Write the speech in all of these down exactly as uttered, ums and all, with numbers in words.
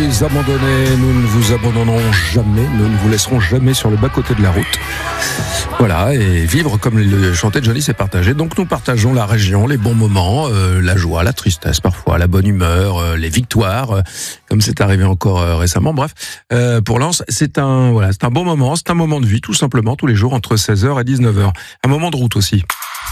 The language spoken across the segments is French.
les abandonnés, nous ne vous abandonnerons jamais, nous ne vous laisserons jamais sur le bas-côté de la route. Voilà, et vivre comme le chantait Johnny, c'est partager. Donc nous partageons la région, les bons moments, euh, la joie, la tristesse parfois, la bonne humeur, euh, les victoires, euh, comme c'est arrivé encore euh, récemment. Bref, euh, pour Lens, c'est un voilà, c'est un bon moment, c'est un moment de vie tout simplement, tous les jours entre seize heures et dix-neuf heures. Un moment de route aussi.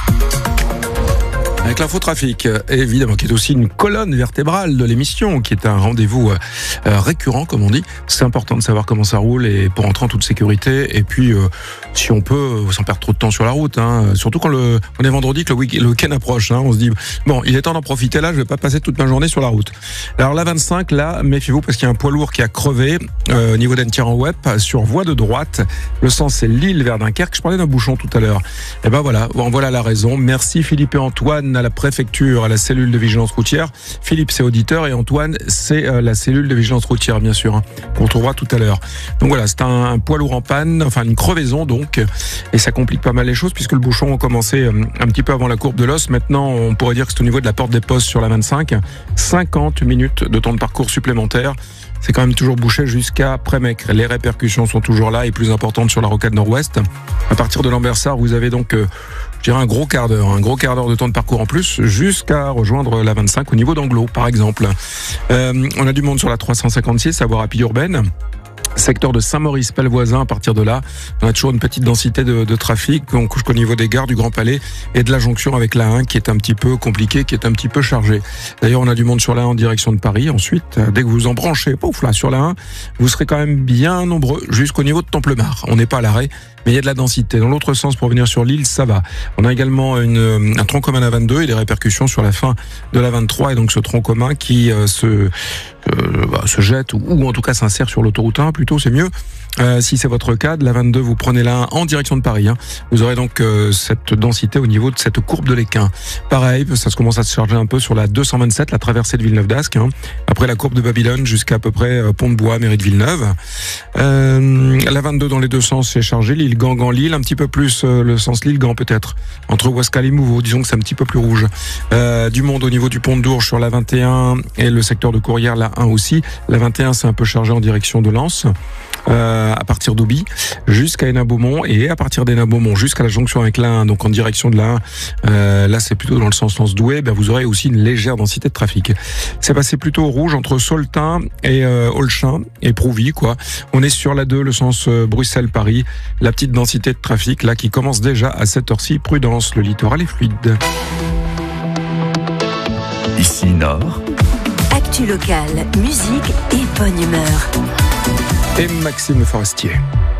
Avec l'infotrafic, évidemment, qui est aussi une colonne vertébrale de l'émission, qui est un rendez-vous euh, récurrent, comme on dit. C'est important de savoir comment ça roule et pour entrer en toute sécurité. Et puis, euh, si on peut, sans perdre trop de temps sur la route, hein, surtout quand le, on est vendredi, que le, week- le week-end approche, hein, on se dit, bon, il est temps d'en profiter là, je vais pas passer toute ma journée sur la route. Alors la vingt-cinq, là, méfiez-vous parce qu'il y a un poids lourd qui a crevé euh, au niveau d'Enthien-en-Web sur voie de droite. Le sens, c'est Lille vers Dunkerque. Je parlais d'un bouchon tout à l'heure. Et ben voilà, en voilà la raison. Merci Philippe et Antoine à la préfecture, à la cellule de vigilance routière. Philippe, c'est auditeur, et Antoine, c'est euh, la cellule de vigilance routière, bien sûr, hein, qu'on retrouvera tout à l'heure. Donc voilà, c'est un, un poids lourd en panne, enfin une crevaison donc, et ça complique pas mal les choses puisque le bouchon a commencé euh, un petit peu avant la courbe de l'Os. Maintenant, on pourrait dire que c'est au niveau de la porte des postes sur la vingt-cinq. cinquante minutes de temps de parcours supplémentaire. C'est quand même toujours bouché jusqu'à Prémecre. Les répercussions sont toujours là et plus importantes sur la rocade nord-ouest. À partir de Lambersart, vous avez donc, euh, je dirais, un gros quart d'heure, un gros quart d'heure de temps de parcours en plus, jusqu'à rejoindre la vingt-cinq au niveau d'Anglo, par exemple. Euh, on a du monde sur la trois cent cinquante-six, à voie rapide urbaine. Secteur de Saint-Maurice-Pellevoisin, à partir de là, on a toujours une petite densité de, de trafic. On couche qu'au niveau des gares du Grand Palais et de la jonction avec la un qui est un petit peu compliquée, qui est un petit peu chargée. D'ailleurs, on a du monde sur la un en direction de Paris. Ensuite, dès que vous en branchez, pouf, là, sur la un, vous serez quand même bien nombreux jusqu'au niveau de Templemar. On n'est pas à l'arrêt, mais il y a de la densité. Dans l'autre sens, pour venir sur l'île, ça va. On a également une, un tronc commun à vingt-deux et des répercussions sur la fin de la vingt-trois, et donc ce tronc commun qui euh, se, euh, bah, se jette ou, ou en tout cas s'insère sur l'autoroute un, plutôt, c'est mieux. Euh, si c'est votre cas, de la vingt-deux, vous prenez la un en direction de Paris. Hein. Vous aurez donc euh, cette densité au niveau de cette courbe de l'Équin. Pareil, ça se commence à se charger un peu sur la deux cent vingt-sept, la traversée de Villeneuve-d'Ascq. Hein. Après la courbe de Babylone jusqu'à à peu près euh, Pont-de-Bois, mairie de Villeneuve. Euh, la vingt-deux dans les deux sens, c'est chargé. Lille-Gand-Gand-Lille, un petit peu plus euh, le sens Lille-Gand peut-être. Entre Ouascal et Mouveau, disons que c'est un petit peu plus rouge. Euh, du monde au niveau du pont de Dourges sur la vingt et un et le secteur de Courrières, la un aussi. La vingt et un, c'est un peu chargé en direction de Lens. Euh, à partir d'Auby jusqu'à Hénin-Beaumont, et à partir d'Hénin-Beaumont jusqu'à la jonction avec la un, donc en direction de la un, euh, là c'est plutôt dans le sens Lens-Douai, ben vous aurez aussi une légère densité de trafic. C'est passé plutôt au rouge entre Soltin et euh, Olchin et Prouvy, quoi. On est sur la deux, le sens euh, Bruxelles-Paris, la petite densité de trafic là qui commence déjà à cette heure-ci. Prudence, le littoral est fluide. Ici Nord. Actu locale, musique et bonne humeur. Et Maxime Forestier.